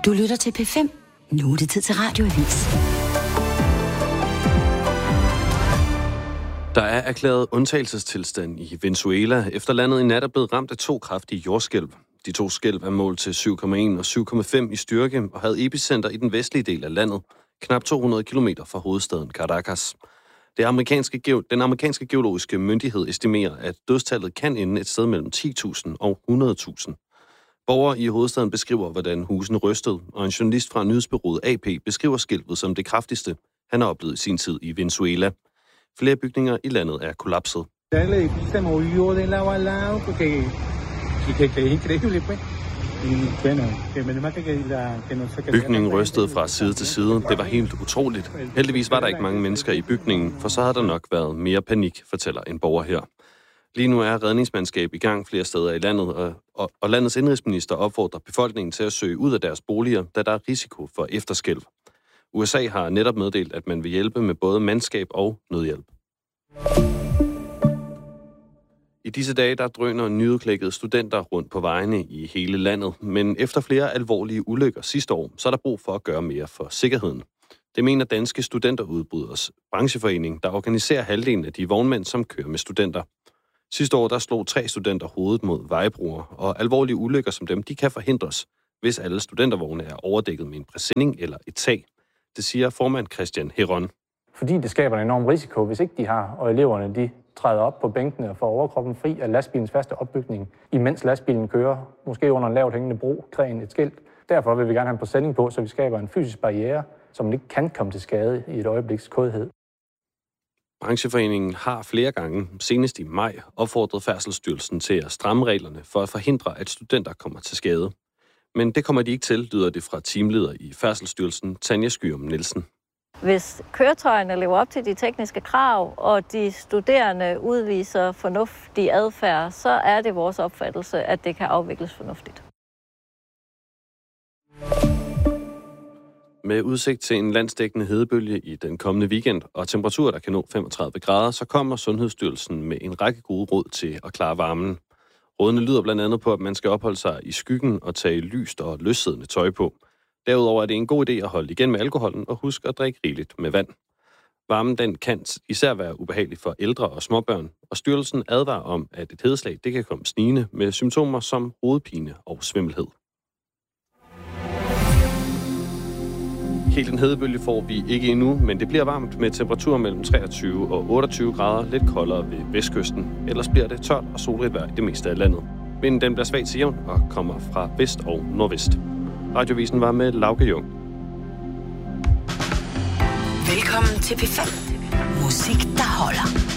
Du lytter til P5. Nu er det tid til Radioavis. Der er erklæret undtagelsestilstand i Venezuela, efter landet i nat er blevet ramt af 2 kraftige jordskælv. De 2 skælv er målt til 7,1 og 7,5 i styrke og havde epicenter i den vestlige del af landet, knap 200 km fra hovedstaden Caracas. Den amerikanske geologiske myndighed estimerer, at dødstallet kan ende et sted mellem 10.000 og 100.000. Borgere i hovedstaden beskriver, hvordan husene rystede, og en journalist fra nyhedsbureauet AP beskriver skælvet som det kraftigste, han har oplevet i sin tid i Venezuela. Flere bygninger i landet er kollapset. Bygningen rystede fra side til side. Det var helt utroligt. Heldigvis var der ikke mange mennesker i bygningen, for så havde der nok været mere panik, fortæller en borger her. Lige nu er redningsmandskab i gang flere steder i landet, og landets indrigsminister opfordrer befolkningen til at søge ud af deres boliger, da der er risiko for efterskælv. USA har netop meddelt, at man vil hjælpe med både mandskab og nødhjælp. I disse dage, der drøner nyudklækkede studenter rundt på vejene i hele landet, men efter flere alvorlige ulykker sidste år, så er der brug for at gøre mere for sikkerheden. Det mener Danske Studenterudbryders brancheforening, der organiserer halvdelen af de vognmænd, som kører med studenter. Sidste år, der slog 3 studenter hovedet mod vejbroer, og alvorlige ulykker som dem, de kan forhindres, hvis alle studentervogne er overdækket med en præsending eller et tag. Det siger formand Christian Heron. Fordi det skaber en enorm risiko, hvis ikke de har, og eleverne de træder op på bænkene og får overkroppen fri af lastbilens faste opbygning, imens lastbilen kører, måske under en lavt hængende bro, kræn et skilt. Derfor vil vi gerne have en præsending på, så vi skaber en fysisk barriere, som man ikke kan komme til skade i et øjebliks kodhed. Brancheforeningen har flere gange, senest i maj, opfordret Færdselsstyrelsen til at stramme reglerne for at forhindre, at studenter kommer til skade. Men det kommer de ikke til, lyder det fra teamleder i Færdselsstyrelsen, Tanja Skyum Nielsen. Hvis køretøjerne lever op til de tekniske krav, og de studerende udviser fornuftig adfærd, så er det vores opfattelse, at det kan afvikles fornuftigt. Med udsigt til en landsdækkende hedebølge i den kommende weekend og temperaturer, der kan nå 35 grader, så kommer Sundhedsstyrelsen med en række gode råd til at klare varmen. Rådene lyder blandt andet på, at man skal opholde sig i skyggen og tage lyst og løssiddende tøj på. Derudover er det en god idé at holde igen med alkoholen og huske at drikke rigeligt med vand. Varmen den kan især være ubehagelig for ældre og småbørn, og styrelsen advarer om, at et hedeslag det kan komme snigende med symptomer som hovedpine og svimmelhed. Helt en hedebølge får vi ikke endnu, men det bliver varmt med temperaturer mellem 23 og 28 grader, lidt koldere ved vestkysten. Ellers bliver det tørt og solrigt vejr i det meste af landet. Vinden den bliver svag til jævn og kommer fra vest og nordvest. Radiovisen var med Lauke Jung. Velkommen til P5. Musik, der holder.